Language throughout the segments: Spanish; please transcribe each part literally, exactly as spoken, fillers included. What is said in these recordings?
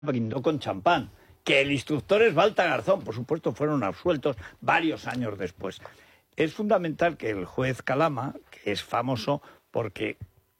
brindó con champán. Que el instructor es Balta Garzón, por supuesto, fueron absueltos varios años después. Es fundamental que el juez Calama, que es famoso porque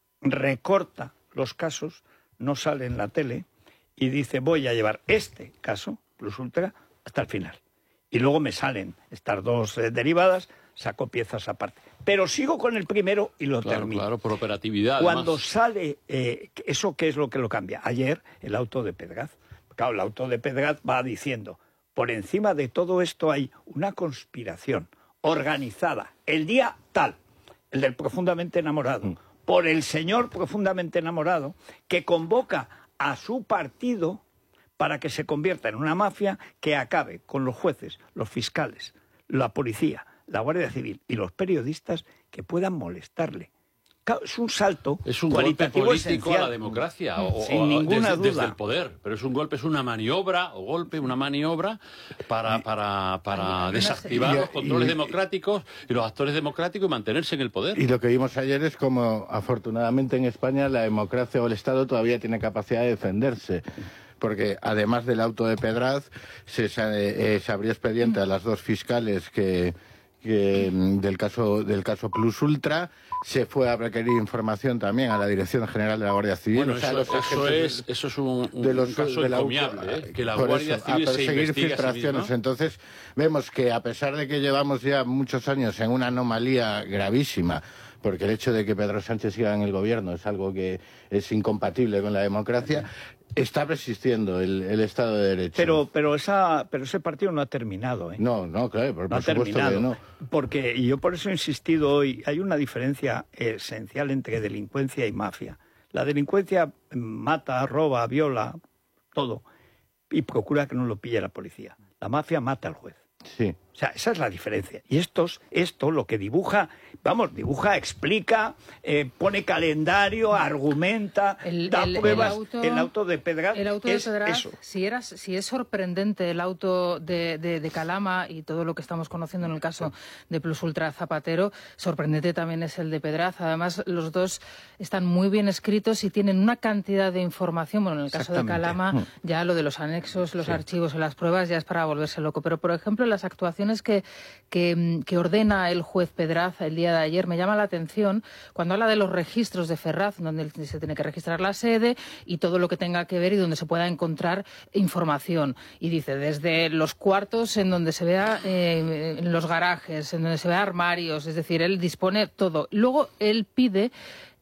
recorta los casos, no sale en la tele y dice voy a llevar este caso, Plus Ultra, hasta el final. Y luego me salen estas dos eh, derivadas, saco piezas aparte. Pero sigo con el primero y lo claro, termino. Claro, por operatividad. Cuando además. sale, eh, ¿eso qué es lo que lo cambia? Ayer, el auto de Pedraz. Claro, el auto de Pedraz va diciendo, por encima de todo esto hay una conspiración organizada, el día tal, el del profundamente enamorado, mm. por el señor profundamente enamorado, que convoca a su partido para que se convierta en una mafia que acabe con los jueces, los fiscales, la policía, la Guardia Civil y los periodistas que puedan molestarle. Es un salto es un golpe político esencial. A la democracia o, sin o, ninguna desde, duda. desde el poder, pero es un golpe, es una maniobra o golpe, una maniobra para, para, para desactivar los controles y, democráticos y los actores democráticos y mantenerse en el poder. Y lo que vimos ayer es como, afortunadamente en España, la democracia o el Estado todavía tiene capacidad de defenderse. Porque además del auto de Pedraz, se, eh, se abrió expediente a las dos fiscales que... Que, del caso del caso Plus Ultra, se fue a requerir información también a la Dirección General de la Guardia Civil. Bueno, o sea, eso, los eso es eso es un, un, de los, un caso encomiable, ¿eh? Que la Guardia eso, Civil a perseguir se filtraciones. Sí, entonces vemos que a pesar de que llevamos ya muchos años en una anomalía gravísima, porque el hecho de que Pedro Sánchez siga en el gobierno es algo que es incompatible con la democracia, está resistiendo el, el Estado de Derecho. Pero pero esa pero ese partido no ha terminado, ¿eh? No, no, claro, por, no por ha supuesto terminado, que no. Porque, y yo por eso he insistido hoy, hay una diferencia esencial entre delincuencia y mafia. La delincuencia mata, roba, viola, todo, y procura que no lo pille la policía. La mafia mata al juez. Sí. O sea, esa es la diferencia. Y estos, esto lo que dibuja, vamos, dibuja, explica, eh, pone calendario, argumenta, el, da el, pruebas. El auto, el auto de Pedraz el auto de es Pedraz, eso. Si, era, si es sorprendente el auto de, de, de Calama y todo lo que estamos conociendo en el caso de Plus Ultra Zapatero, sorprendente también es el de Pedraz. Además, los dos están muy bien escritos y tienen una cantidad de información. Bueno, en el caso de Calama, ya lo de los anexos, los sí. archivos y las pruebas ya es para volverse loco. Pero, por ejemplo, las actuaciones Que, que, que ordena el juez Pedraz el día de ayer, me llama la atención cuando habla de los registros de Ferraz, donde se tiene que registrar la sede y todo lo que tenga que ver y donde se pueda encontrar información. Y dice, desde los cuartos en donde se vea, eh, en los garajes, en donde se vea armarios, es decir, él dispone todo. Luego él pide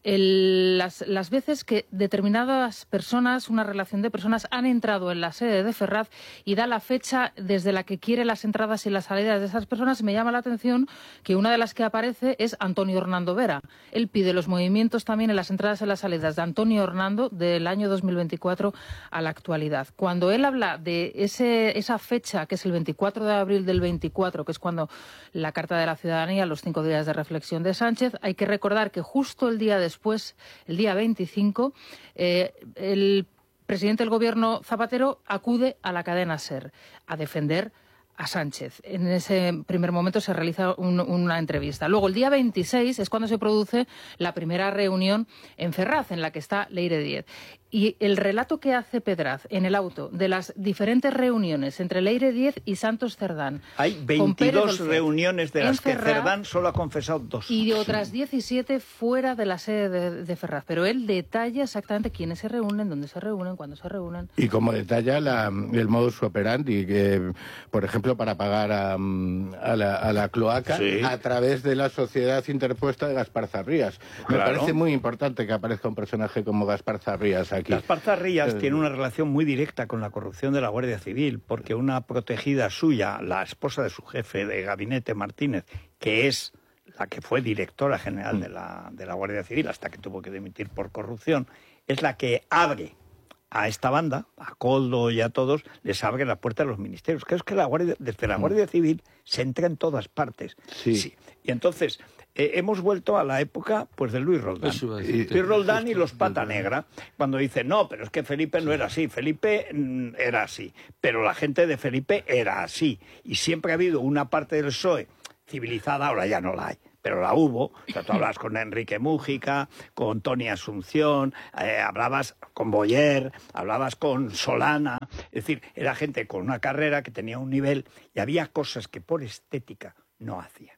El, las, las veces que determinadas personas, una relación de personas, han entrado en la sede de Ferraz y da la fecha desde la que quiere las entradas y las salidas de esas personas. Me llama la atención que una de las que aparece es Antonio Hernando Vera. Él pide los movimientos también en las entradas y las salidas de Antonio Hernando del año dos mil veinticuatro a la actualidad. Cuando él habla de ese, esa fecha, que es el veinticuatro de abril del veinticuatro, que es cuando la Carta de la Ciudadanía, los cinco días de reflexión de Sánchez, hay que recordar que justo el día de Después, el día veinticinco, eh, el presidente del gobierno Zapatero acude a la cadena SER a defender a Sánchez. En ese primer momento se realiza un, una entrevista. Luego, el día veintiséis es cuando se produce la primera reunión en Ferraz, en la que está Leire Díez. Y el relato que hace Pedraz en el auto de las diferentes reuniones entre Leire Díez y Santos Cerdán. Hay veintidós reuniones de las que Cerdán solo ha confesado dos. Y de otras diecisiete fuera de la sede de, de Ferraz. Pero él detalla exactamente quiénes se reúnen, dónde se reúnen, cuándo se reúnen. Y como detalla la, el modus operandi, que, por ejemplo, para pagar a, a, la, a la cloaca sí. a través de la sociedad interpuesta de Gaspar Zarrías. Me claro. parece muy importante que aparezca un personaje como Gaspar Zarrías aquí. Gaspar Zarrías eh, tiene una relación muy directa con la corrupción de la Guardia Civil, porque una protegida suya, la esposa de su jefe de gabinete, Martínez, que es la que fue directora general mm. de, la, de la Guardia Civil hasta que tuvo que dimitir por corrupción, es la que abre a esta banda, a Coldo y a todos, les abre la puerta de los ministerios. Creo que la Guardia, desde la Guardia Civil se entra en todas partes. Sí. sí. Y entonces eh, hemos vuelto a la época pues de Luis Roldán. Y, Luis Roldán y los Pata Negra, cuando dicen, no, pero es que Felipe no era así. Felipe mm, era así, pero la gente de Felipe era así. Y siempre ha habido una parte del P S O E civilizada, ahora ya no la hay, pero la hubo. O sea, tú hablabas con Enrique Mújica, con Tony Asunción, eh, hablabas con Boyer, hablabas con Solana. Es decir, era gente con una carrera que tenía un nivel y había cosas que por estética no hacía.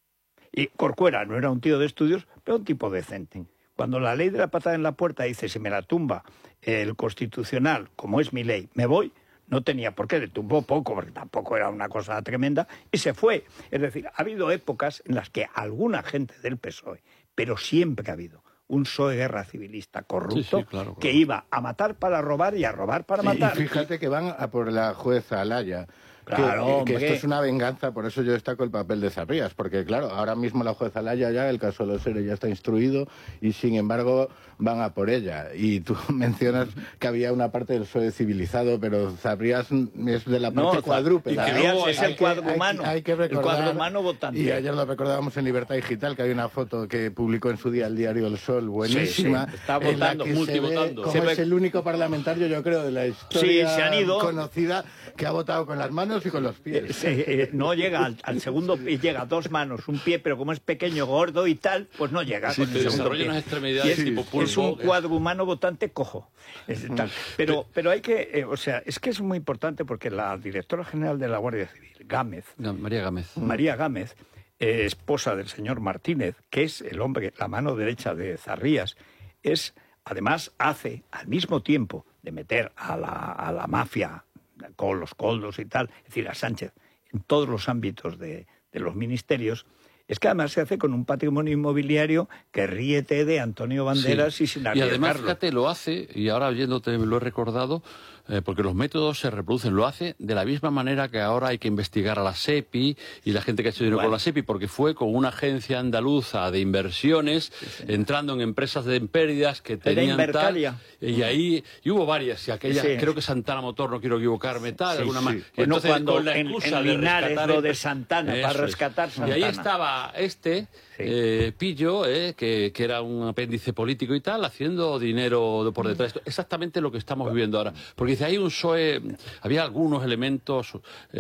Y Corcuera no era un tío de estudios, pero un tipo decente. Cuando la ley de la patada en la puerta dice, si me la tumba el Constitucional, como es mi ley, me voy, no tenía por qué, le tumbó poco, porque tampoco era una cosa tremenda, y se fue. Es decir, ha habido épocas en las que alguna gente del P S O E, pero siempre ha habido un P S O E guerra civilista corrupto, sí, sí, claro, claro. que iba a matar para robar y a robar para matar. Y fíjate que van a por la jueza Alaya. Claro, que, que hombre. esto es una venganza, por eso yo destaco el papel de Sarrías, porque claro, ahora mismo la jueza Alaya ya, el caso de los seres ya está instruido y sin embargo van a por ella. Y tú mencionas que había una parte del P S O E civilizado, pero Sarrías es de la parte No, cuadrúpeda. y que luego es el cuadrumano, hay que, hay que el cuadrumano votante. Y ayer lo recordábamos en Libertad Digital, que hay una foto que publicó en su día el diario El Sol, buenísima. Sí, sí, está en la votando, que multivotando. Como Se ve... es el único parlamentario, yo creo, de la historia sí, se han ido. conocida que ha votado con las manos y con los pies. Sí, eh, no llega al, al segundo pie, llega a dos manos, un pie, pero como es pequeño, gordo y tal, pues no llega. Sí, con te el segundo desarrolla pie. unas extremidades es, tipo pulpo. Es un cuadrumano votante cojo. Es tal. Pero, pero hay que, eh, o sea, es que es muy importante porque la directora general de la Guardia Civil, Gámez, María Gámez. María Gámez, eh, esposa del señor Martínez, que es el hombre, la mano derecha de Zarrías, es, además, hace al mismo tiempo de meter a la, a la mafia con los coldos y tal, es decir, a Sánchez, en todos los ámbitos de, de los ministerios, es que además se hace con un patrimonio inmobiliario que ríete de Antonio Banderas sí. y sin Y arriesgarlo. además, fíjate, lo hace, y ahora oyéndote me lo he recordado, eh, porque los métodos se reproducen, lo hace de la misma manera que ahora hay que investigar a la SEPI y la gente que ha hecho dinero bueno. con la SEPI, porque fue con una agencia andaluza de inversiones, sí, entrando en empresas de pérdidas que tenían tal, y ahí, y hubo varias, y aquella, sí. creo que Santana Motor, no quiero equivocarme, tal, sí, alguna sí. más. Bueno, entonces, cuando con la en, excusa en de Linares, rescatar lo de el... Santana, Eso para rescatar es. Santana. Y ahí estaba este, sí. eh, Pillo, eh, que, que era un apéndice político y tal, haciendo dinero por detrás. Exactamente lo que estamos viviendo ahora. Porque dice, hay un P S O E, había algunos elementos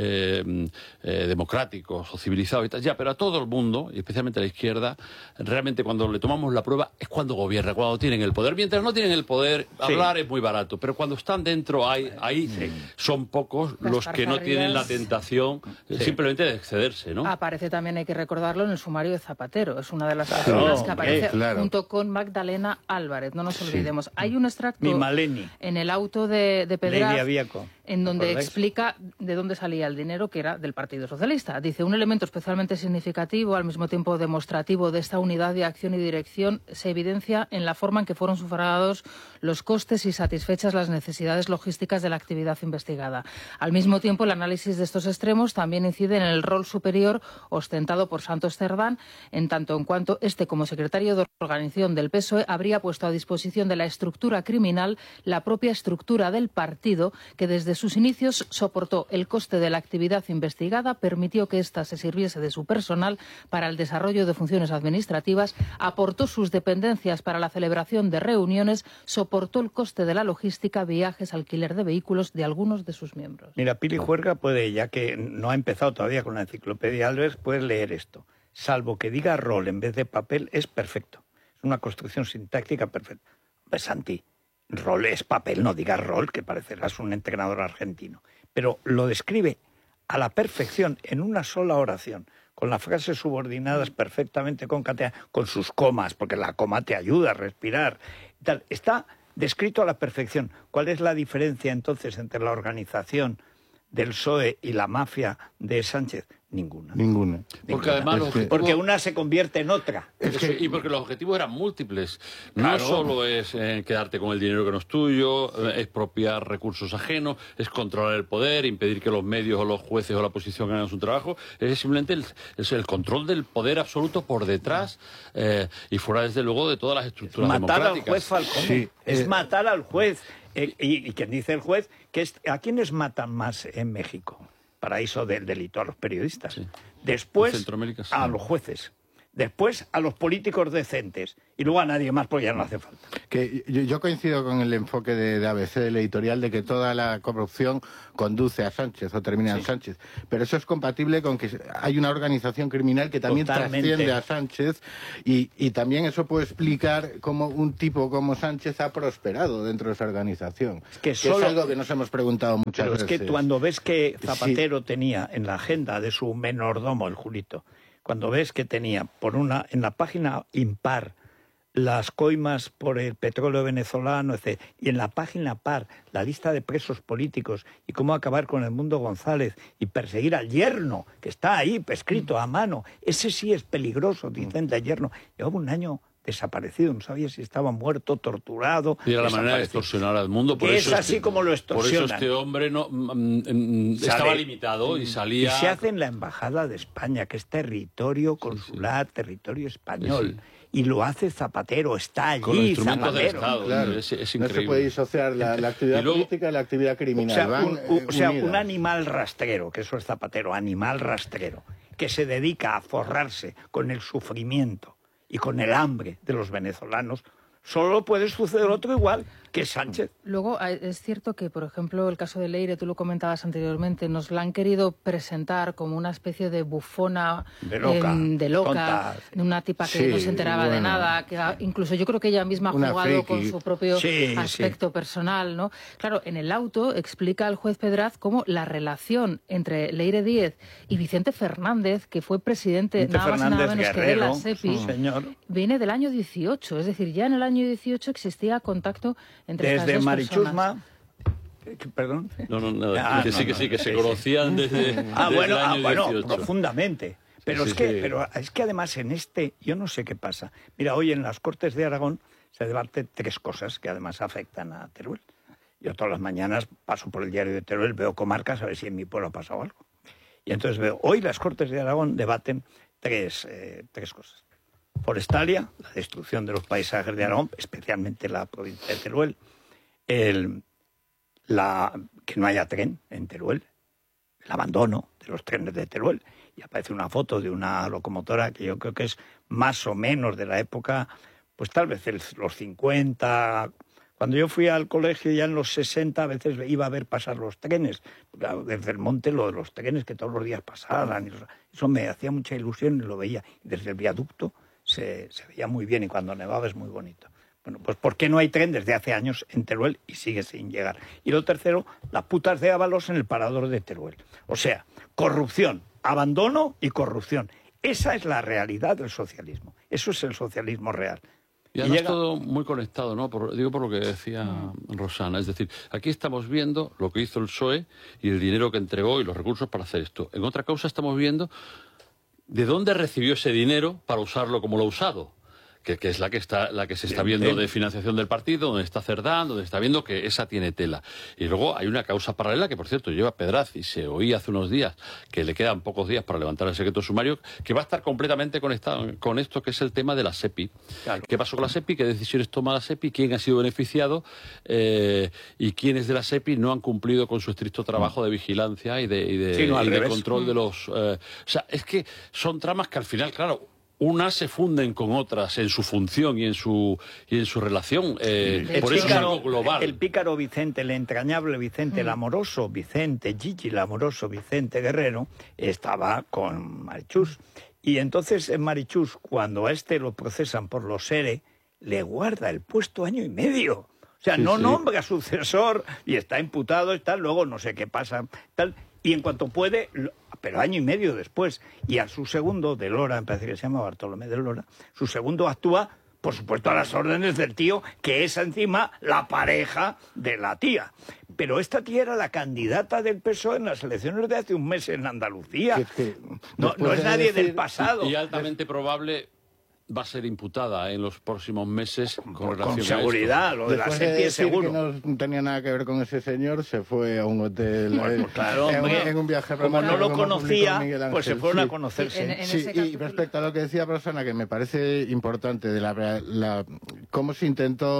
eh, eh, democráticos o civilizados y tal, ya, pero a todo el mundo, y especialmente a la izquierda, realmente cuando le tomamos la prueba es cuando gobierna, cuando tienen el poder. Mientras no tienen el poder, hablar sí. es muy barato, pero cuando están dentro, hay, ahí sí. son pocos Las los que no tienen la tentación sí. simplemente de excederse, ¿no? Aparece también, hay que recordarlo, en el sumario de Zapatero. Es una de las claro, personas que aparece claro. junto con Magdalena Álvarez. No nos olvidemos. Sí. Hay un extracto en el auto de, de Pedraz en donde explica de dónde salía el dinero, que era del Partido Socialista. Dice, un elemento especialmente significativo, al mismo tiempo demostrativo de esta unidad de acción y dirección, se evidencia en la forma en que fueron sufragados los costes y satisfechas las necesidades logísticas de la actividad investigada. Al mismo tiempo, el análisis de estos extremos también incide en el rol superior ostentado por Santos Cerdán, en tanto en cuanto este, como secretario de organización del P S O E, habría puesto a disposición de la estructura criminal la propia estructura del partido, que desde sus inicios soportó el coste de la actividad investigada, permitió que ésta se sirviese de su personal para el desarrollo de funciones administrativas, aportó sus dependencias para la celebración de reuniones, soportó el coste de la logística, viajes, alquiler de vehículos de algunos de sus miembros. Mira, Pili Juerga puede, ya que no ha empezado todavía con la enciclopedia Álvarez, puede leer esto. Salvo que diga rol en vez de papel, es perfecto. Es una construcción sintáctica perfecta. Pues Santi, rol es papel, no digas rol, que parecerás un entrenador argentino. Pero lo describe a la perfección en una sola oración, con las frases subordinadas perfectamente concatenadas, con sus comas, porque la coma te ayuda a respirar. Y tal. Está descrito a la perfección. ¿Cuál es la diferencia entonces entre la organización del P S O E y la mafia de Sánchez? Ninguna. Ninguna. Porque además es que... Porque una se convierte en otra. Es que... Y porque los objetivos eran múltiples. No Claro. solo es eh, quedarte con el dinero que no es tuyo, eh, expropiar recursos ajenos, es controlar el poder, impedir que los medios o los jueces o la oposición hagan su trabajo. Es simplemente el, es el control del poder absoluto por detrás eh, y fuera, desde luego, de todas las estructuras Matar al democráticas. juez Falcón. Sí, es eh... matar al juez. Eh, y, y quien dice el juez, que es, ¿a quiénes matan más en México? Paraíso del delito, a los periodistas. Sí. Después, Centroamérica, sí. a los jueces. después a los políticos decentes y luego a nadie más porque ya no hace falta. Que yo, yo coincido con el enfoque de, de A B C, del editorial, de que toda la corrupción conduce a Sánchez o termina sí. en Sánchez, pero eso es compatible con que hay una organización criminal que también Totalmente. trasciende a Sánchez y, y también eso puede explicar cómo un tipo como Sánchez ha prosperado dentro de esa organización, es que, que solo... es algo que nos hemos preguntado muchas pero veces. Es que cuando ves que Zapatero sí. tenía en la agenda de su menordomo, el Julito, cuando ves que tenía por una en la página impar las coimas por el petróleo venezolano, etcétera, y en la página par la lista de presos políticos y cómo acabar con el Mundo González y perseguir al yerno, que está ahí escrito a mano, ese sí es peligroso, dicen de yerno. Llevaba un año desaparecido, no sabía si estaba muerto, torturado. Y era la manera de extorsionar al mundo. Por que eso es así este, como lo extorsionan. Por eso este hombre no mm, mm, estaba limitado y salía... Y se hace en la Embajada de España, que es territorio consular, sí, sí. territorio español. Sí, sí. Y lo hace Zapatero, está allí. Con instrumentos Zapatero. del Estado. Claro. Es, es no se puede disociar la, la actividad luego, política de la actividad criminal. O sea, Van, un, un, o sea un animal rastrero, rastrero, que eso es Zapatero, animal rastrero, que se dedica a forrarse con el sufrimiento y con el hambre de los venezolanos, solo puede suceder otro igual que Sánchez. Luego, es cierto que, por ejemplo, el caso de Leire, tú lo comentabas anteriormente, nos la han querido presentar como una especie de bufona, de loca, eh, de, loca tonta, de una tipa que sí, no se enteraba bueno, de nada, que incluso yo creo que ella misma ha jugado friki. con su propio sí, aspecto sí. personal, ¿no? Claro, en el auto explica el juez Pedraz cómo la relación entre Leire Díez y Vicente Fernández, que fue presidente Vicente nada más y nada menos Guerrero, que de la SEPI, sí, señor. viene del año dieciocho, es decir, ya en el año dieciocho existía contacto entre desde estas dos Marichusma, personas. Perdón. No, no, no, ah, que no, sí, que no, sí, que se sí, conocían desde, ah, desde bueno, el año ah, bueno, dieciocho. profundamente. Pero, sí, es que, sí. pero es que además en este, yo no sé qué pasa. Mira, hoy en las Cortes de Aragón se debaten tres cosas que además afectan a Teruel. Yo todas las mañanas paso por el diario de Teruel, veo comarcas, a ver si en mi pueblo ha pasado algo. Y entonces veo, hoy las Cortes de Aragón debaten tres, eh, tres cosas. Forestalia, la destrucción de los paisajes de Aragón, especialmente la provincia de Teruel. El, la, que no haya tren en Teruel, el abandono de los trenes de Teruel. Y aparece una foto de una locomotora que yo creo que es más o menos de la época, pues tal vez el, los cincuenta... Cuando yo fui al colegio ya en los sesenta, a veces iba a ver pasar los trenes. Desde el monte, lo de los trenes que todos los días pasaban. Eso me hacía mucha ilusión y lo veía. Desde el viaducto se, se veía muy bien y cuando nevaba es muy bonito. Bueno, pues ¿por qué no hay tren desde hace años en Teruel y sigue sin llegar? Y lo tercero, las putas de Ábalos en el parador de Teruel. O sea, corrupción, abandono y corrupción. Esa es la realidad del socialismo. Eso es el socialismo real. Y además llega... todo muy conectado, ¿no? Por, digo por lo que decía mm. Rosana. Es decir, aquí estamos viendo lo que hizo el P S O E y el dinero que entregó y los recursos para hacer esto. En otra causa estamos viendo de dónde recibió ese dinero para usarlo como lo ha usado. Que, que es la que está la que se está viendo de financiación del partido, donde está Cerdán, donde está viendo que esa tiene tela. Y luego hay una causa paralela que, por cierto, lleva Pedraz y se oía hace unos días que le quedan pocos días para levantar el secreto sumario, que va a estar completamente conectado con esto, que es el tema de la SEPI. Claro. ¿Qué pasó con la SEPI? ¿Qué decisiones toma la SEPI? ¿Quién ha sido beneficiado? Eh, ¿Y quiénes de la SEPI no han cumplido con su estricto trabajo de vigilancia y de, y de, sí, no, y de control de los... Eh, o sea, es que son tramas que al final, claro... Unas se funden con otras en su función y en su y en su relación. Eh, el por pícaro, eso es algo global. El pícaro Vicente, el entrañable Vicente, mm. el amoroso Vicente, Gigi, el amoroso Vicente Guerrero, estaba con Marichus. Y entonces en Marichus, cuando a este lo procesan por los E R E, le guarda el puesto año y medio. O sea, sí, no sí. nombra sucesor y está imputado y tal, luego no sé qué pasa, tal. Y en cuanto puede, pero año y medio después, y a su segundo, de Lora, me parece que se llama Bartolomé de Lora, su segundo actúa, por supuesto, a las órdenes del tío, que es encima la pareja de la tía. Pero esta tía era la candidata del P S O E en las elecciones de hace un mes en Andalucía. Es que, no, no es nadie decir, del pasado. Y altamente probable... va a ser imputada en los próximos meses con, con relación con seguridad, a esto. Lo de Después la SEPI es seguro. Que no tenía nada que ver con ese señor, se fue a un hotel bueno, claro, en, hombre, en un viaje como no lo conocía, pues se fueron sí. a conocerse. Sí, en, en sí, y respecto a lo que decía Rosana, que me parece importante de la, la cómo se intentó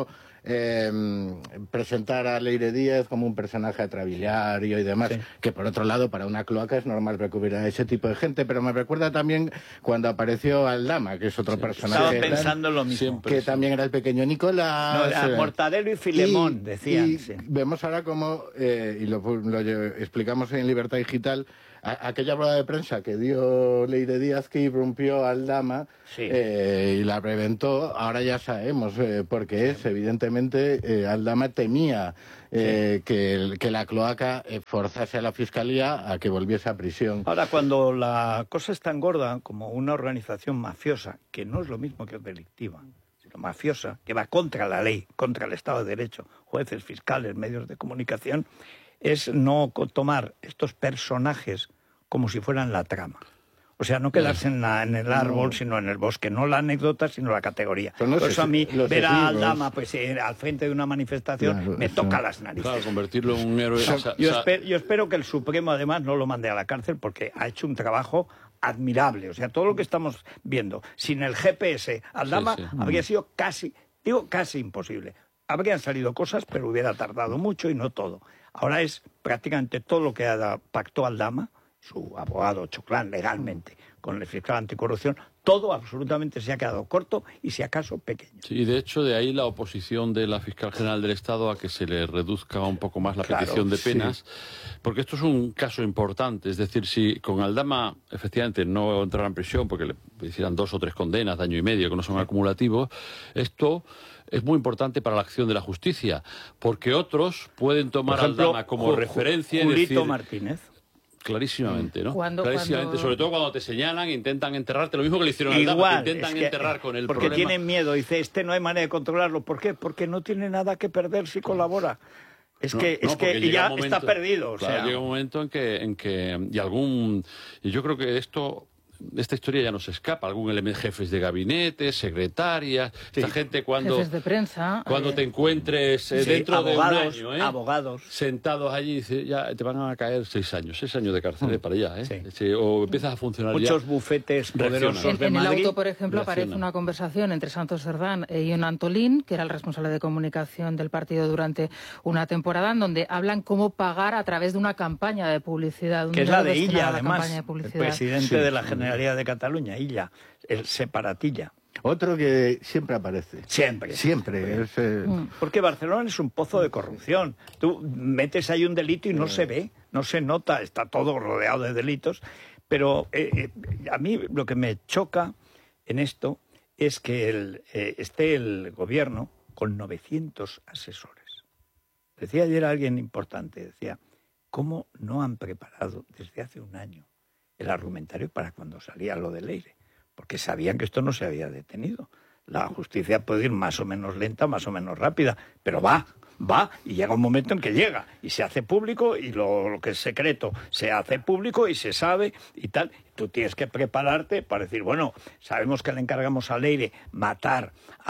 eh, presentar a Leire Díaz como un personaje atrabiliario y demás, sí. que por otro lado para una cloaca es normal recurrir a ese tipo de gente, pero me recuerda también cuando apareció Aldama, que es otro sí, personaje. Estaba pensando lo mismo. Que sí. también era el pequeño Nicolás. No, era Mortadelo y Filemón, y, decían. Y sí. vemos ahora como, eh, y lo, lo explicamos en Libertad Digital, a, aquella rueda de prensa que dio Leire Díaz que irrumpió Aldama sí. eh, y la reventó, ahora ya sabemos eh, por qué es. Evidentemente, eh, Aldama temía eh, sí. que, que la cloaca eh, forzase a la Fiscalía a que volviese a prisión. Ahora, cuando la cosa es tan gorda como una organización mafiosa, que no es lo mismo que delictiva, sino mafiosa, que va contra la ley, contra el Estado de Derecho, jueces, fiscales, medios de comunicación, es no tomar estos personajes como si fueran la trama. O sea, no quedarse en, la, en el árbol, no. sino en el bosque. No la anécdota, sino la categoría. No Por eso a mí, ver a Aldama pues, eh, al frente de una manifestación claro, me toca las narices. Claro, convertirlo en un héroe. O sea, yo, esper, yo espero que el Supremo, además, no lo mande a la cárcel porque ha hecho un trabajo admirable. O sea, todo lo que estamos viendo, sin el G P S, Aldama sí, sí. habría sido casi, digo casi imposible. Habrían salido cosas, pero hubiera tardado mucho y no todo. Ahora es prácticamente todo lo que ha pactó Aldama, su abogado Choclán, legalmente, con el fiscal anticorrupción, todo absolutamente se ha quedado corto y si acaso pequeño. Sí, y de hecho de ahí la oposición de la fiscal general del Estado a que se le reduzca un poco más la claro, petición de penas, sí. porque esto es un caso importante, es decir, si con Aldama efectivamente no entrara en prisión porque le hicieran dos o tres condenas de año y medio que no son sí. acumulativos, esto es muy importante para la acción de la justicia, porque otros pueden tomar a Aldama como Ju referencia Julito y decir... Martínez. Clarísimamente, ¿no? Cuando, Clarísimamente, cuando... sobre todo cuando te señalan, intentan enterrarte, lo mismo que le hicieron a Aldama, te intentan es que, enterrar con el porque problema. Porque tienen miedo, dice, este no hay manera de controlarlo. ¿Por qué? Porque no tiene nada que perder si colabora. Es no, que, no, es que ya momento, está perdido. O claro, sea... llega un momento en que, en que, y algún, y yo creo que esto... Esta historia ya no se escapa. Algún elemento, jefes de gabinete, secretarias, sí. esta gente cuando... Jefes de prensa. Cuando eh, te encuentres eh, sí, dentro abogados, de un año, ¿eh? abogados. Sentados allí, dice, ya te van a caer seis años, seis años de cárcel mm. para allá, ¿eh? Sí. Sí, o empiezas a funcionar Muchos ya. Muchos bufetes poderosos en, de en Madrid. En el auto, por ejemplo, reacciona. aparece una conversación entre Santos Cerdán e Ion Antolín, que era el responsable de comunicación del partido durante una temporada, en donde hablan cómo pagar a través de una campaña de publicidad. Que es la de Illa, además, de el presidente sí. de la Generalidad de Cataluña. Illa, el separatilla. Otro que siempre aparece. Siempre. Siempre. Es, eh... Porque Barcelona es un pozo de corrupción. Tú metes ahí un delito y no se ve, no se nota, está todo rodeado de delitos. Pero eh, eh, a mí lo que me choca en esto es que el, eh, esté el gobierno con novecientos asesores. Decía ayer alguien importante, decía, ¿cómo no han preparado desde hace un año el argumentario para cuando salía lo de Leire? Porque sabían que esto no se había detenido. La justicia puede ir más o menos lenta, más o menos rápida, pero va, va, y llega un momento en que llega, y se hace público, y lo, lo que es secreto se hace público, y se sabe, y tal. Tú tienes que prepararte para decir, bueno, sabemos que le encargamos a Leire matar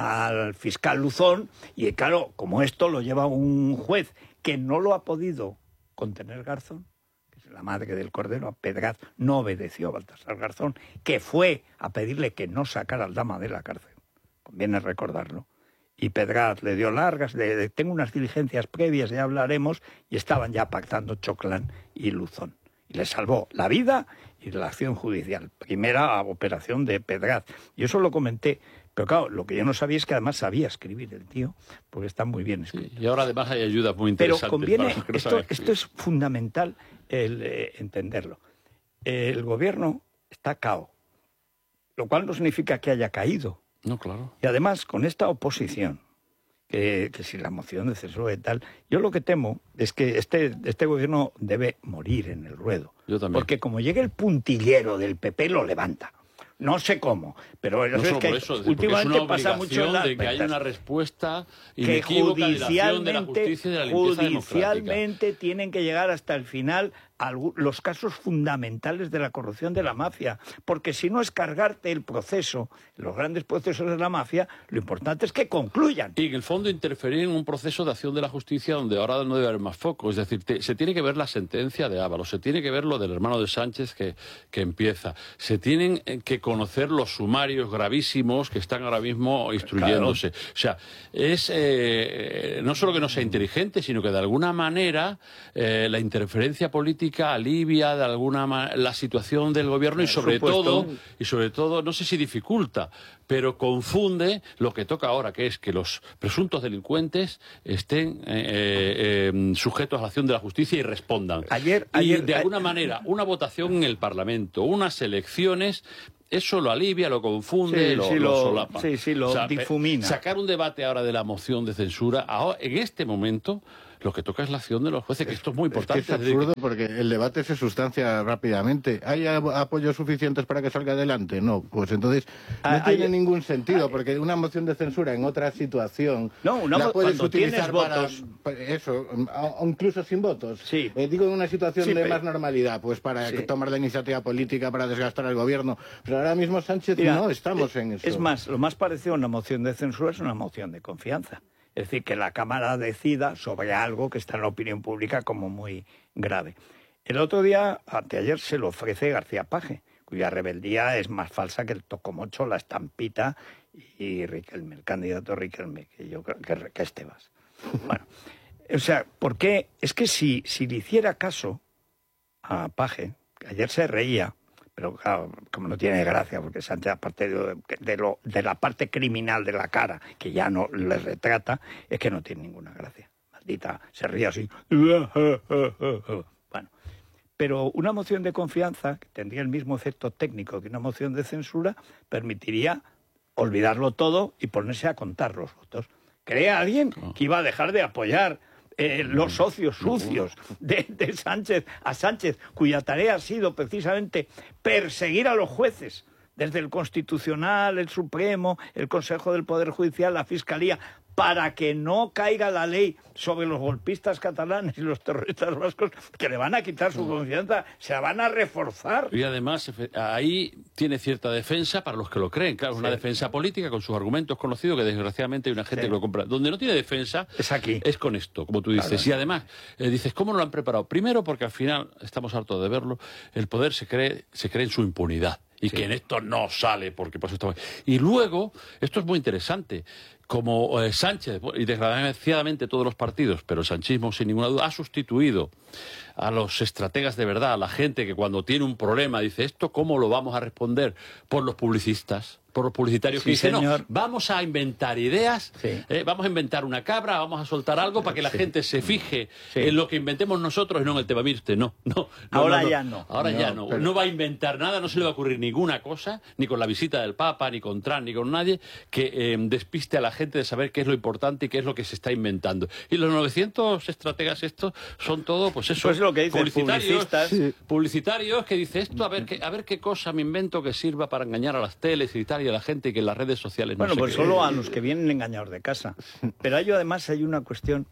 al fiscal Luzón, y claro, como esto lo lleva un juez que no lo ha podido contener Garzón, la madre del Cordero, a Pedraz, no obedeció a Baltasar Garzón, que fue a pedirle que no sacara al Dama de la cárcel. Conviene recordarlo. Y Pedraz le dio largas, le, le, tengo unas diligencias previas, ya hablaremos, y estaban ya pactando Choclán y Luzón. Y le salvó la vida y la acción judicial. Primera operación de Pedraz. Y eso lo comenté. Pero claro, lo que yo no sabía es que además sabía escribir el tío, porque está muy bien escrito. Sí, y ahora además hay ayudas muy interesantes. Pero conviene, para no esto, esto es fundamental el, eh, entenderlo. El gobierno está cao, lo cual no significa que haya caído. No, claro. Y además, con esta oposición, que, que si la moción de censura y tal, yo lo que temo es que este, este gobierno debe morir en el ruedo. Yo también. Porque como llegue el puntillero del P P, lo levanta. No sé cómo, pero no es que eso, últimamente es pasa mucho en la, de que haya una respuesta que judicialmente, de la justicia y de la judicialmente tienen que llegar hasta el final los casos fundamentales de la corrupción de la mafia, porque si no es cargarte el proceso, los grandes procesos de la mafia, lo importante es que concluyan. Y en el fondo interferir en un proceso de acción de la justicia donde ahora no debe haber más foco, es decir, te, se tiene que ver la sentencia de Ábalos, se tiene que ver lo del hermano de Sánchez que, que empieza, se tienen que conocer los sumarios gravísimos que están ahora mismo instruyéndose. Claro. O sea, es eh, no solo que no sea inteligente, sino que de alguna manera eh, la interferencia política alivia de alguna manera la situación del gobierno y sobre todo y sobre todo no sé si dificulta, pero confunde lo que toca ahora, que es que los presuntos delincuentes estén eh, eh, sujetos a la acción de la justicia y respondan. Ayer, y ayer, de alguna manera una votación en el Parlamento, unas elecciones, eso lo alivia, lo confunde, sí, lo, sí, lo, lo solapa. Sí, sí, lo o sea, difumina. Sacar un debate ahora de la moción de censura, ahora, en este momento, lo que toca es la acción de los jueces, que esto es muy importante. Es, que es absurdo porque el debate se sustancia rápidamente. ¿Hay apoyos suficientes para que salga adelante? No, pues entonces no ah, tiene hay, ningún sentido, hay, porque una moción de censura en otra situación no, una, la puedes utilizar para, votos. para eso, o incluso sin votos. Sí. Eh, digo en una situación sí, de pero, más normalidad, pues para sí. tomar la iniciativa política, para desgastar al gobierno. Pero ahora mismo Sánchez Mira, no estamos en eso. Es más, lo más parecido a una moción de censura es una moción de confianza. Es decir, que la Cámara decida sobre algo que está en la opinión pública como muy grave. El otro día, anteayer, se lo ofrece García Paje, cuya rebeldía es más falsa que el tocomocho, la estampita y Riquelme, el candidato Riquelme, que yo creo que, que es Tebas. Bueno, o sea, ¿por qué? Es que si, si le hiciera caso a Paje, que ayer se reía, pero claro, como no tiene gracia, porque Sánchez, aparte de, de, lo, de la parte criminal de la cara, que ya no le retrata, es que no tiene ninguna gracia. Maldita, se ríe así. Bueno, pero una moción de confianza, que tendría el mismo efecto técnico que una moción de censura, permitiría olvidarlo todo y ponerse a contar los votos. ¿Cree alguien que iba a dejar de apoyar Eh, los socios sucios de, de Sánchez a Sánchez, cuya tarea ha sido precisamente perseguir a los jueces, desde el Constitucional, el Supremo, el Consejo del Poder Judicial, la Fiscalía, para que no caiga la ley sobre los golpistas catalanes y los terroristas vascos, que le van a quitar su confianza, se la van a reforzar. Y además, ahí tiene cierta defensa para los que lo creen. Claro, es una sí. defensa política con sus argumentos conocidos, que desgraciadamente hay una gente sí. que lo compra. Donde no tiene defensa es aquí. Es con esto, como tú dices. Claro. Y además, eh, dices, ¿cómo no lo han preparado? Primero, porque al final, estamos hartos de verlo, el poder se cree, se cree en su impunidad. Y sí. que en esto no sale, porque por eso está... Y luego, esto es muy interesante, como eh, Sánchez, y desgraciadamente todos los partidos, pero el sanchismo sin ninguna duda, ha sustituido a los estrategas de verdad, a la gente que cuando tiene un problema dice, ¿esto cómo lo vamos a responder? Por los publicistas, por los publicitarios sí, que dicen, señor. no, vamos a inventar ideas, sí. eh, vamos a inventar una cabra, vamos a soltar algo para que la sí. gente se fije sí. en lo que inventemos nosotros y no en el tema. Mire usted, no, no. no ahora no, no. ya no. Ahora no, ya no. Pero... No va a inventar nada, no se le va a ocurrir ninguna cosa, ni con la visita del Papa, ni con Trump, ni con nadie, que eh, despiste a la gente de saber qué es lo importante y qué es lo que se está inventando. Y los novecientos estrategas estos son todo, pues eso, pues lo que dice, publicitarios, sí. publicitarios que dice esto, a ver, qué, a ver qué cosa me invento que sirva para engañar a las teles y tal, y a la gente, y que en las redes sociales no Bueno, sé pues qué. solo a los que vienen engañados de casa. Pero hay, además hay una cuestión.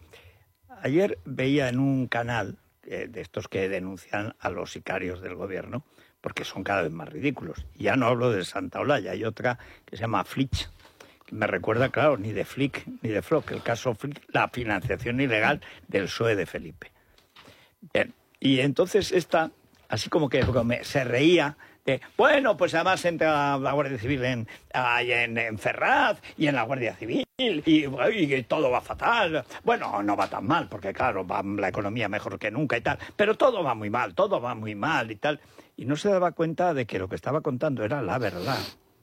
Ayer veía en un canal eh, de estos que denuncian a los sicarios del gobierno, porque son cada vez más ridículos. Y ya no hablo de Santa Olalla, hay otra que se llama Flitch, que me recuerda, claro, ni de Flick ni de Flock, el caso Flick, la financiación ilegal del P S O E de Felipe. Bien, y entonces esta, así como que me, se reía de, bueno, pues además entra la Guardia Civil en, en, en Ferraz y en la Guardia Civil y, y todo va fatal. Bueno, no va tan mal, porque claro, va la economía mejor que nunca y tal, pero todo va muy mal, todo va muy mal y tal. Y no se daba cuenta de que lo que estaba contando era la verdad.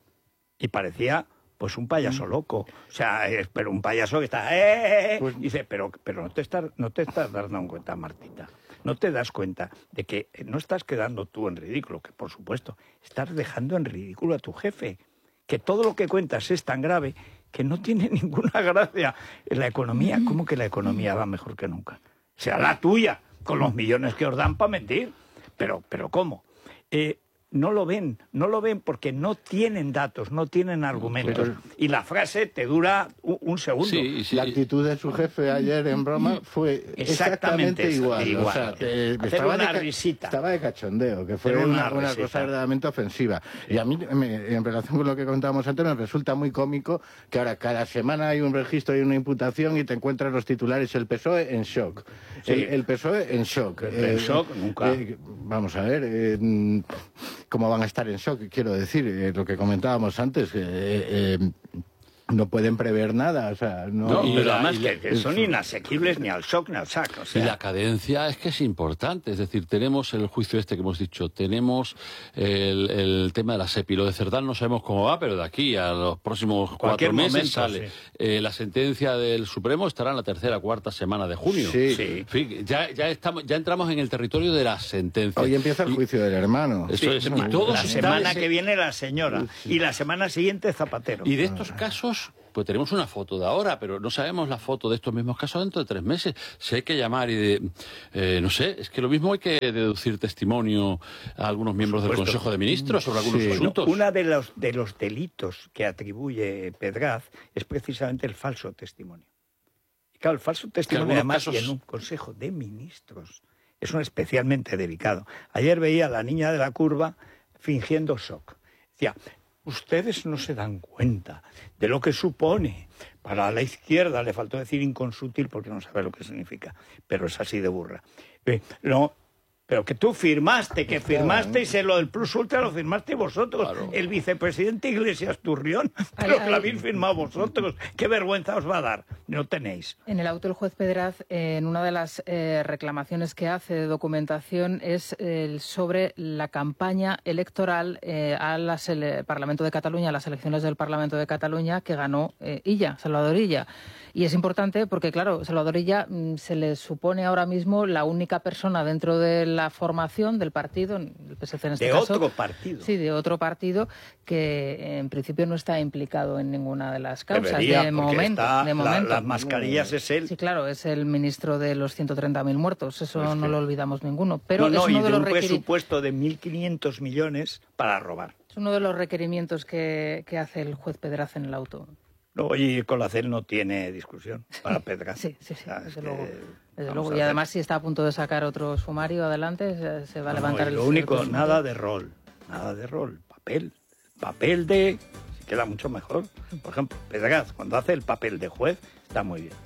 Y parecía... pues un payaso loco, o sea, es, pero un payaso que está, ¡eh! Pues, dice, pero, pero no te estás, no te estás dando cuenta, Martita, no te das cuenta de que no estás quedando tú en ridículo, que por supuesto, estás dejando en ridículo a tu jefe, que todo lo que cuentas es tan grave que no tiene ninguna gracia. En la economía, ¿cómo que la economía va mejor que nunca? Será la tuya, con los millones que os dan para mentir, pero, pero ¿cómo? Eh, no lo ven, no lo ven porque no tienen datos, no tienen argumentos. Pero... Y la frase te dura un, un segundo. Sí, sí. La actitud de su jefe ayer en broma fue exactamente, exactamente igual. igual. O sea, eh, estaba, una de risita. estaba de cachondeo, que fue una, una cosa verdaderamente ofensiva. Sí. Y a mí, me, en relación con lo que comentábamos antes, me resulta muy cómico que ahora cada semana hay un registro y una imputación y te encuentras los titulares, el P S O E en shock. Sí. El, el P S O E en shock. El eh, en shock nunca. Eh, vamos a ver... Eh, cómo van a estar en shock, quiero decir, eh, lo que comentábamos antes, eh, eh, no pueden prever nada, o sea, no... no y pero además que, que son inasequibles ni al shock ni al sac, o sea... Y la cadencia es que es importante, es decir, tenemos el juicio este que hemos dicho, tenemos el, el tema de la SEPI, lo de Cerdán no sabemos cómo va, pero de aquí a los próximos Cualquier cuatro meses momento, sale. Sí. Eh, la sentencia del Supremo estará en la tercera cuarta semana de junio. Sí. sí. En fin, ya, ya, estamos, ya entramos en el territorio de la sentencia. Hoy empieza el juicio y, del hermano. Eso sí, es, y todos la están... semana que viene la señora, sí. Y la semana siguiente Zapatero. Y de estos casos... Pues tenemos una foto de ahora, pero no sabemos la foto de estos mismos casos dentro de tres meses. Si hay que llamar y de... Eh, no sé, es que lo mismo hay que deducir testimonio a algunos miembros del Consejo de Ministros sobre algunos sí. asuntos. Uno de los, de los delitos que atribuye Pedraz es precisamente el falso testimonio. Y claro, el falso testimonio, además, casos... y en un Consejo de Ministros, es un especialmente delicado. Ayer veía a la niña de la curva fingiendo shock. Decía... Ustedes no se dan cuenta de lo que supone. Para la izquierda le faltó decir inconsútil porque no sabe lo que significa, pero es así de burra. Eh, no, pero que tú firmaste, que firmaste y se lo del Plus Ultra lo firmaste vosotros. Claro. El vicepresidente Iglesias Turrión, pero ay, ay. que lo habéis firmado vosotros. ¿Qué vergüenza os va a dar? No tenéis. En el auto el juez Pedraz, eh, en una de las eh, reclamaciones que hace de documentación es eh, sobre la campaña electoral eh, al Parlamento de Cataluña, a las elecciones del Parlamento de Cataluña que ganó eh, Illa, Salvador Illa. Y es importante porque, claro, Salvador Illa mm, se le supone ahora mismo la única persona dentro de la formación del partido, el P S C en este de caso. De otro partido. Sí, de otro partido que en principio no está implicado en ninguna de las causas. Debería, de momento, está, de momento. La, las mascarillas es él. Sí, claro, es el ministro de los ciento treinta mil muertos, eso pues no que... lo olvidamos ninguno. Pero no, no, es uno y de, de los un requeri... presupuesto de mil quinientos millones para robar. Es uno de los requerimientos que, que hace el juez Pedraz en el auto. No, y Colacel no tiene discusión para Pedraz. Sí, sí, sí, o sea, desde es luego. Que... Desde luego. Y además, si está a punto de sacar otro sumario adelante, se, se va a levantar no, el... Lo único, nada de rol, nada de rol, papel. Papel de... Si queda mucho mejor. Por ejemplo, Pedraz, cuando hace el papel de juez, está muy bien.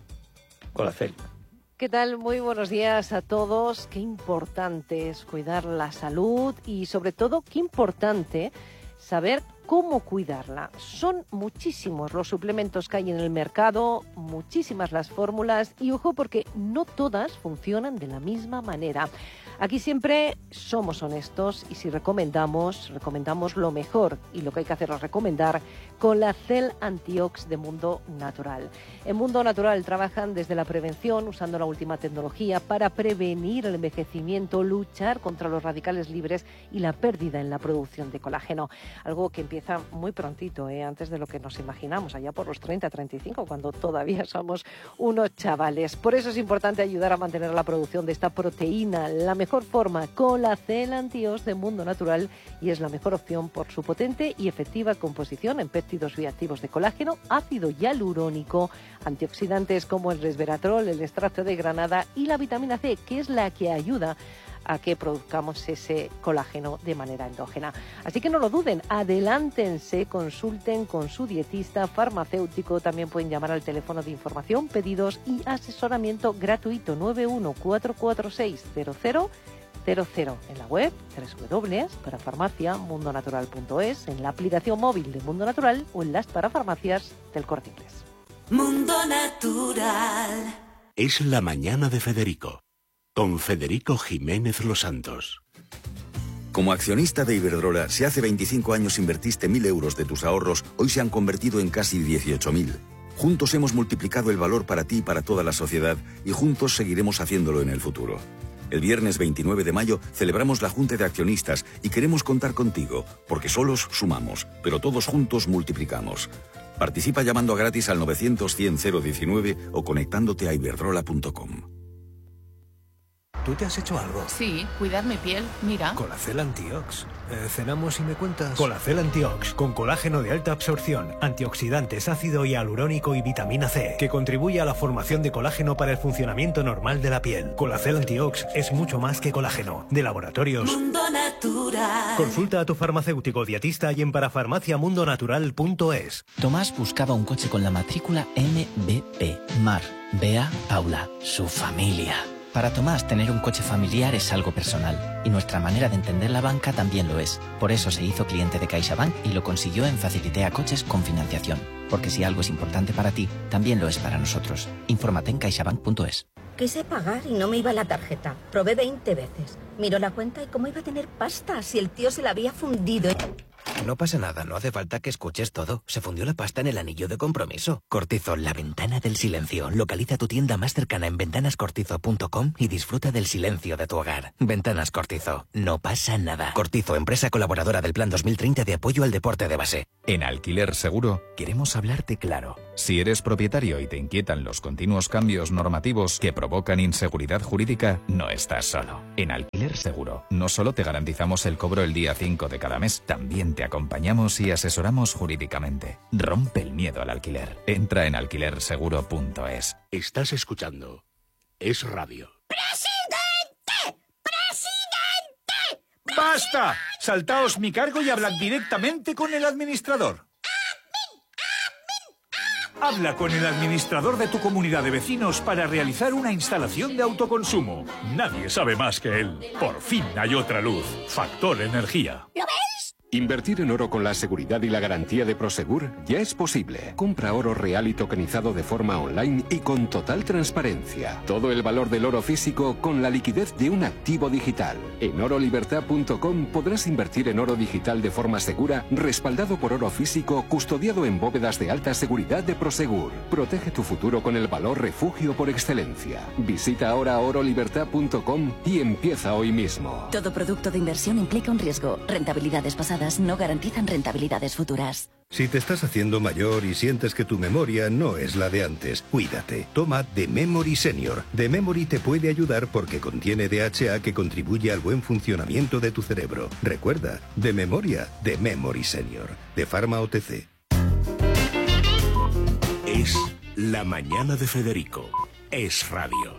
Colacel. ¿Qué tal? Muy buenos días a todos. Qué importante es cuidar la salud y, sobre todo, qué importante saber cómo cuidarla. Son muchísimos los suplementos que hay en el mercado, muchísimas las fórmulas y ojo porque no todas funcionan de la misma manera. Aquí siempre somos honestos y si recomendamos, recomendamos lo mejor y lo que hay que hacer es recomendar Colacel Antiox de Mundo Natural. En Mundo Natural trabajan desde la prevención usando la última tecnología para prevenir el envejecimiento, luchar contra los radicales libres y la pérdida en la producción de colágeno. Algo que empieza muy prontito, ¿eh? Antes de lo que nos imaginamos, allá por los treinta, treinta y cinco, cuando todavía somos unos chavales. Por eso es importante ayudar a mantener la producción de esta proteína, la mejor forma, Colacel Antiox de Mundo Natural, y es la mejor opción por su potente y efectiva composición en péptidos bioactivos de colágeno, ácido hialurónico, antioxidantes como el resveratrol, el extracto de granada y la vitamina C, que es la que ayuda a que produzcamos ese colágeno de manera endógena. Así que no lo duden, adelántense, consulten con su dietista, farmacéutico, también pueden llamar al teléfono de información, pedidos y asesoramiento gratuito nueve uno cuatro cuatro seis cero cero cero cero en la web doble u doble u doble u punto parafarmacia mundo natural punto es, en la aplicación móvil de Mundo Natural o en las parafarmacias del Corte Inglés. Mundo Natural. Es la mañana de Federico, con Federico Jiménez Los Santos. Como accionista de Iberdrola, si hace veinticinco años invertiste mil euros de tus ahorros, hoy se han convertido en casi dieciocho mil. Juntos hemos multiplicado el valor para ti y para toda la sociedad y juntos seguiremos haciéndolo en el futuro. El viernes veintinueve de mayo celebramos la Junta de Accionistas y queremos contar contigo, porque solos sumamos, pero todos juntos multiplicamos. Participa llamando gratis al novecientos cien cero diecinueve o conectándote a iberdrola punto com. ¿Tú te has hecho algo? Sí, cuidar mi piel, mira. Colacel Antiox. Eh, cenamos y me cuentas. Colacel Antiox, con colágeno de alta absorción, antioxidantes, ácido hialurónico y vitamina C, que contribuye a la formación de colágeno para el funcionamiento normal de la piel. Colacel Antiox es mucho más que colágeno. De Laboratorios Mundo Natural. Consulta a tu farmacéutico dietista y en parafarmaciamundonatural punto es. Tomás buscaba un coche con la matrícula M B P. Mar, Bea, Paula, su familia. Para Tomás, tener un coche familiar es algo personal, y nuestra manera de entender la banca también lo es. Por eso se hizo cliente de CaixaBank y lo consiguió en Facilitea Coches con financiación. Porque si algo es importante para ti, también lo es para nosotros. Infórmate en caixabank punto es. Quise pagar y no me iba la tarjeta. Probé veinte veces. Miró la cuenta y cómo iba a tener pasta si el tío se la había fundido. No pasa nada, no hace falta que escuches todo. Se fundió la pasta en el anillo de compromiso. Cortizo, la ventana del silencio. Localiza tu tienda más cercana en ventanas cortizo punto com y disfruta del silencio de tu hogar. Ventanas Cortizo, no pasa nada. Cortizo, empresa colaboradora del Plan dos mil treinta de apoyo al deporte de base. En Alquiler Seguro queremos hablarte claro. Si eres propietario y te inquietan los continuos cambios normativos que provocan inseguridad jurídica, no estás solo. En Alquiler Seguro no solo te garantizamos el cobro el día cinco de cada mes, también te acompañamos y asesoramos jurídicamente. Rompe el miedo al alquiler. Entra en alquiler seguro punto es. Estás escuchando Es Radio. ¡Presidente! ¡Presidente! ¡Basta! Saltaos mi cargo y hablad directamente con el administrador. Habla con el administrador de tu comunidad de vecinos para realizar una instalación de autoconsumo. Nadie sabe más que él. Por fin hay otra luz. Factor Energía. ¿Lo veis? Invertir en oro con la seguridad y la garantía de Prosegur ya es posible. Compra oro real y tokenizado de forma online y con total transparencia. Todo el valor del oro físico con la liquidez de un activo digital. En oro libertad punto com podrás invertir en oro digital de forma segura, respaldado por oro físico, custodiado en bóvedas de alta seguridad de Prosegur. Protege tu futuro con el valor refugio por excelencia. Visita ahora oro libertad punto com y empieza hoy mismo. Todo producto de inversión implica un riesgo. Rentabilidades pasadas no garantizan rentabilidades futuras. Si te estás haciendo mayor y sientes que tu memoria no es la de antes, cuídate. Toma The Memory Senior. The Memory te puede ayudar porque contiene D H A que contribuye al buen funcionamiento de tu cerebro. Recuerda, de memoria, The Memory Senior. De Pharma O T C. Es La Mañana de Federico. Es Radio.